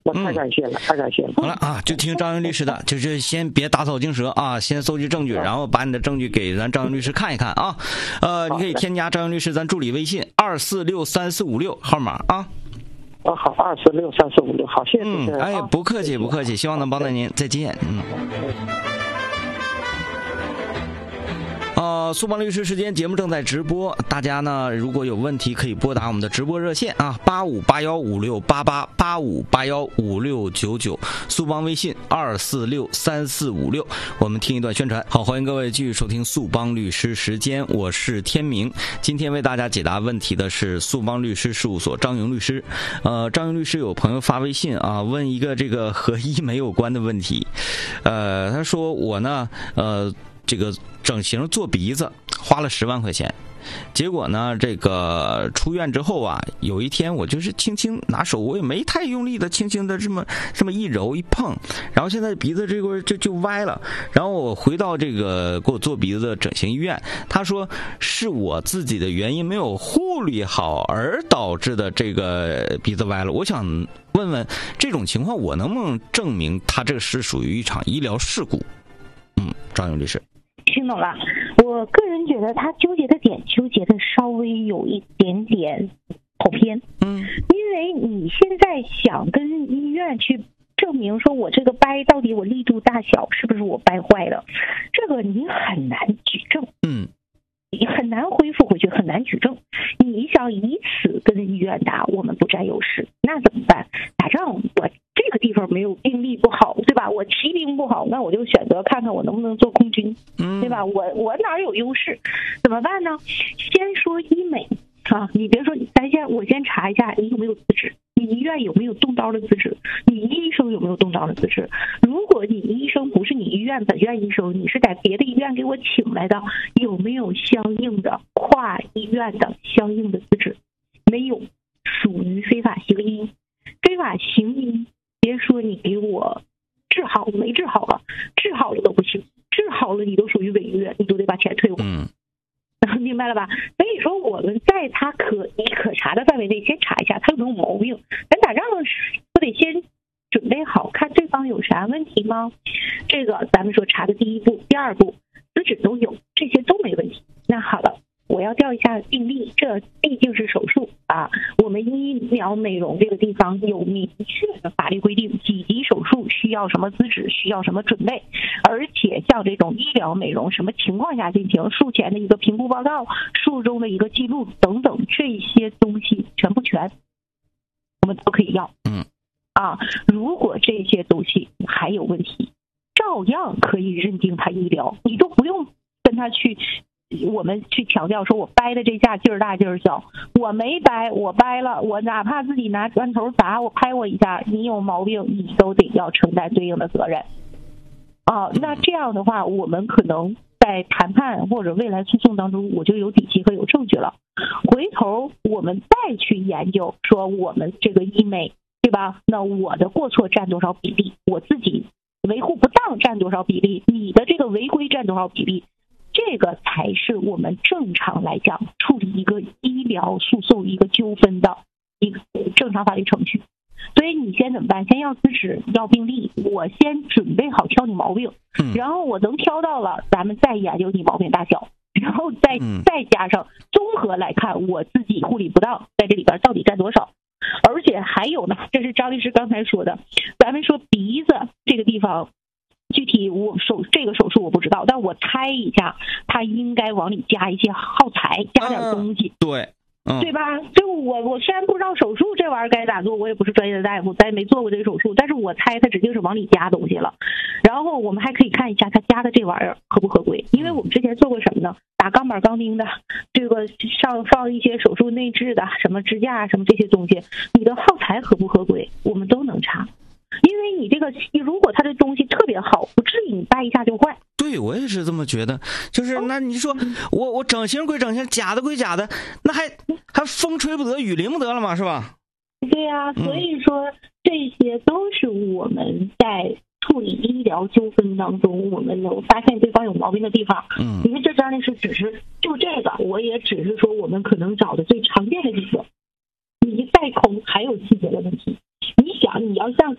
那太感谢了，太感谢了。 好了啊，就听张云律师的，就是先别打草惊蛇啊，先搜集证据，然后把你的证据给咱张云律师看一看啊。你可以添加张云律师咱助理微信2463456号码啊。 好，2463456，好，谢谢主持人。 哎，不客气不客气，希望能帮到您，再见。苏邦律师时间节目正在直播，大家呢如果有问题可以拨打我们的直播热线啊，85815688，85815699，苏邦微信2463456。我们听一段宣传。好，欢迎各位继续收听苏邦律师时间，我是天明。今天为大家解答问题的是苏邦律师事务所张云律师。张云律师有朋友发微信啊，问一个这个和医美有关的问题。他说我呢这个整形做鼻子花了10万块钱，结果呢这个出院之后啊，有一天我就是轻轻拿手，我也没太用力的，轻轻的这么一揉一碰，然后现在鼻子这块就歪了。然后我回到这个给我做鼻子的整形医院，他说是我自己的原因没有护理好而导致的这个鼻子歪了。我想问问这种情况我能不能证明他这是属于一场医疗事故？张勇律师听懂了。我个人觉得他纠结的点纠结的稍微有一点点跑偏。因为你现在想跟医院去证明说我这个掰到底我力度大小是不是我掰坏了，这个你很难举证。你很难恢复回去，很难举证。你想以此跟医院打，我们不占优势，那怎么办？打仗我这个地方没有兵力不好，对吧？我骑兵不好，那我就选择看看我能不能做空军，对吧？我哪有优势？怎么办呢？先说医美啊，你别说，我先查一下你有没有资质，你医院有没有动刀的资质，你医生有没有动刀的资质。如果你医生不是你医院本院医生，你是在别的医院给我请来的，有没有相应的跨医院的相应的资质？没有，属于非法行医。非法行医，别说你给我治好，没治好了，治好了都不行，治好了你都属于违约，你都得把钱退我。明白了吧？所以说我们在他可查的范围内先查一下他有没有毛病。咱打仗不得先准备好看对方有啥问题吗？这个咱们说查的第一步，第二步资质都有，这些都没问题。那好了，我要调一下病历，这毕竟是手术啊。我们医疗美容这个地方有明确的法律规定，几级手术需要什么资质，需要什么准备，而且像这种医疗美容什么情况下进行，术前的一个评估报告，术中的一个记录等等，这些东西全不全，我们都可以要。如果这些东西还有问题，照样可以认定他医疗，你都不用跟他去。我们去强调说我掰的这下劲儿大劲儿小，我没掰，我掰了，我哪怕自己拿砖头砸我拍我一下，你有毛病你都得要承担对应的责任那这样的话我们可能在谈判或者未来诉讼当中我就有底气和有证据了，回头我们再去研究说我们这个医美，对吧？那我的过错占多少比例，我自己维护不当占多少比例，你的这个违规占多少比例，这个才是我们正常来讲处理一个医疗诉讼一个纠纷的一个正常法律程序。所以你先怎么办？先要资质，要病历，我先准备好挑你毛病，然后我能挑到了，咱们再研究你毛病大小，然后再加上综合来看我自己护理不当在这里边到底占多少。而且还有呢，这是张律师刚才说的，咱们说鼻子这个地方具体这个手术我不知道，但我猜一下他应该往里加一些耗材，加点东西。对吧？就我虽然不知道手术这玩意儿该咋做，我也不是专业的大夫，咱也没做过这个手术，但是我猜他指定是往里加东西了。然后我们还可以看一下他加的这玩意儿合不合规，因为我们之前做过什么呢？打钢板钢钉的，这个放一些手术内置的什么支架什么这些东西，你的耗材合不合规，我们都能查。因为你这个如果它的东西特别好，不至于你掰一下就坏。 对，我也是这么觉得。就是那你说我整形归整形，假的归假的，那还风吹不得雨淋不得了嘛，是吧？ 对呀，所以说这些都是我们在处理医疗纠纷当中我们能发现对方有毛病的地方。因为这张律师只是就这个，我也只是说我们可能找的最常见的几个，你再空还有细节的问题。你想你要像